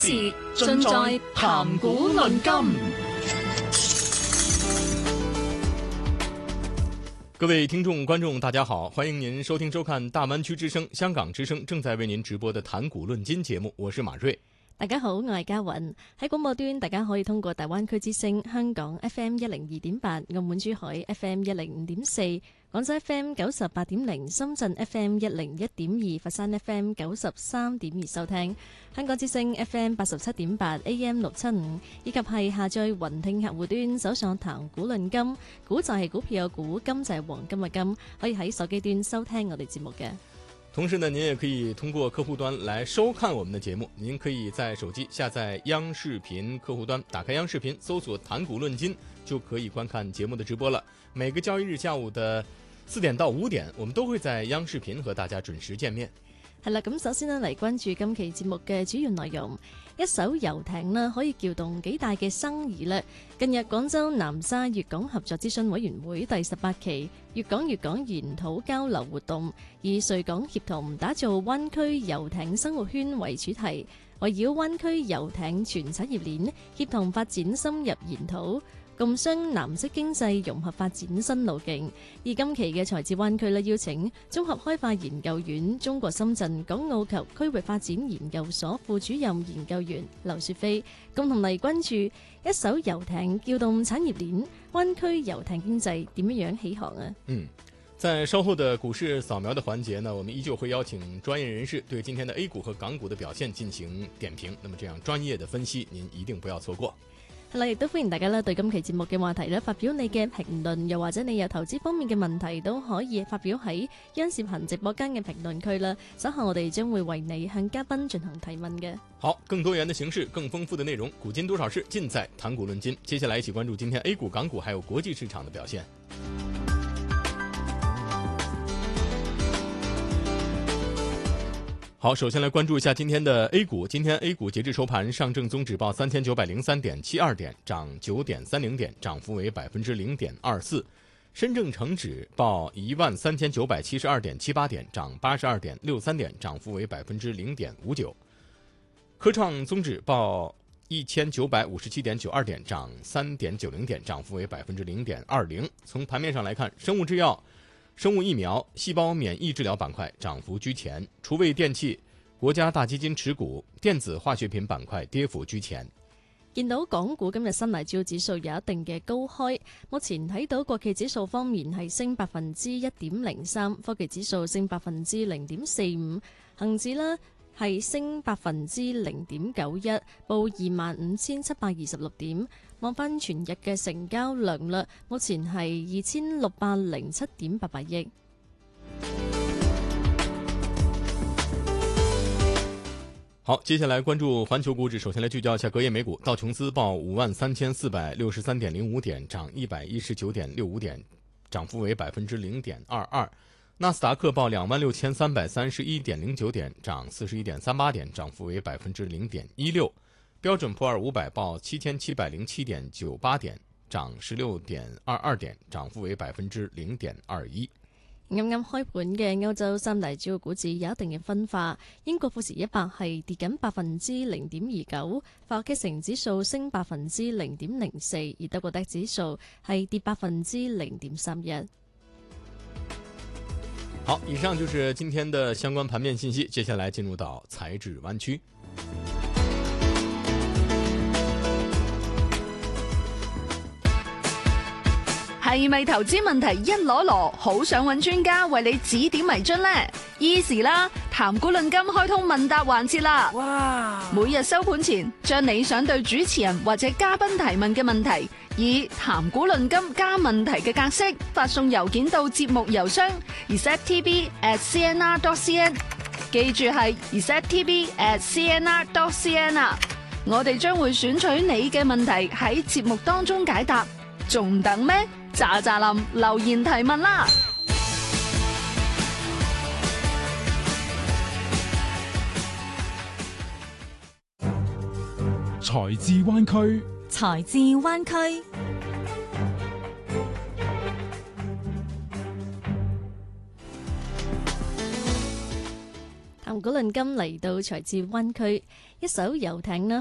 是盡在談古論今。 各位聽眾觀眾大家好，歡迎您收聽收看大灣區之聲香港之聲正在為您直播的談古論今節目，我是馬瑞。 大家好，我係嘉韻。喺廣播端，大家可以通過大灣區之聲香港 FM 102.8、澳門珠海 FM 105.4、廣州 FM 98.0、深圳 FM 101.2、佛山 FM 93.2收聽。香港之聲 FM 87.8、AM 675，以及係下載雲聽客戶端，搜索談古論今，古就係股票嘅股，金就係黃金嘅金，可以喺手機端收聽我哋節目嘅。 同時呢，您也可以通過客戶端來收看我們的節目。您可以在手機下載央視頻客戶端，打開央視頻，搜索談古論今，就可以觀看節目的直播了。每個交易日下午的4點到5點，我們都會在央視頻和大家準時見面。 係啦，咁首先呢，嚟關注今期節目嘅主要內容。一艘遊艇呢，可以撬動幾大嘅生意呢？近日廣州南沙粵港合作諮詢委員會第18期粵港研討交流活動，以穗港協同打造灣區遊艇生活圈為主題，圍繞灣區遊艇全產業鏈協同發展深入研討，共商藍色經濟融合發展新路徑。而今期嘅才智灣區邀請綜合開發研究院中國深圳港澳及區域發展研究所副主任研究員劉雪飛共同嚟關注一艘遊艇撬動產業鏈，灣區遊艇經濟點樣起航啊？ 在稍後的股市掃描的環節呢，我們依舊會邀請專業人士對今天的 A 股和港股的表現進行點評。那麼這樣專業的分析，您一定不要錯過。 係啦，亦都歡迎大家咧對今期節目嘅話題咧發表你嘅評論，又或者你有投資方面嘅問題都可以發表喺央視頻直播間嘅評論區啦。稍後我哋將會為你向嘉賓進行提問嘅。 好，更多元的形式，更豐富的內容，古今多少事，盡在談古論今。接下來一起關注今天 A 股、港股還有國際市場的表現。好，首先來關注一下今天的 A 股。今天 A 股截至收盤，上證綜指報3903.72點，漲9.30點，漲幅為0.24%。深證成指報13972.78點，漲82.63點，漲幅為0.59%。科創綜指報1957.92點，漲3.90點，漲幅為0.20%。從盤面上來看，生物製藥、生物疫苗、細胞免疫治療板塊漲幅居前，廚衛電器、國家大基金持股、電子化學品板塊跌幅居前。 見到港股今日新嚟照指數有一定嘅高開，目前睇到國企指數方面係升1.03%，科技指數升0.45%，恒指呢係升0.91%，報25,726點。望翻全日嘅成交量啦，目前係2607.88億。 好，接下來關注環球股指，首先來聚焦一下隔夜美股，道瓊斯報53,463.05點，漲119.65點，漲幅為0.22%。納斯達克報26,331.09點，漲41.38點，漲幅為0.16%。標準普爾500報7707.98點，漲16.22點，漲幅為0.21%。 啱啱開盤嘅歐洲三大主要股指有一定嘅分化，英國富時100係跌緊0.29%，法國 CAC 指數升0.04%，而德國 DAX 指數係跌0.31%。 好，以上就是今天的相關盤面信息，接下來進入到財智灣區。 係咪投資問題一籮籮，好想揾專家為你指點迷津呢？Easy 啦，談古論今開通問答環節啦！哇！每日收盤前，將你想對主持人或者嘉賓提問嘅問題，以談古論今加問題嘅格式發送郵件到節目郵箱 receptv@cnr.cn， 記住係 receptv@cnr.cn 啊！我哋將會選取你嘅問題喺節目當中解答，仲等咩？喳喳林留言提問啦！ 財智灣區， 財智灣區。 古倫金嚟到財智灣區，一艘遊艇呢